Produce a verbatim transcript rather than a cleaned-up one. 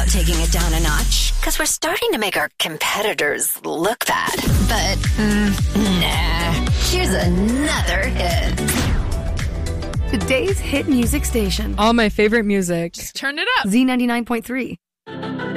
taking it down a notch because we're starting to make our competitors look bad. But, mm, nah. Here's another hit. Today's hit music station. All my favorite music. Just turn it up. Z ninety-nine point three.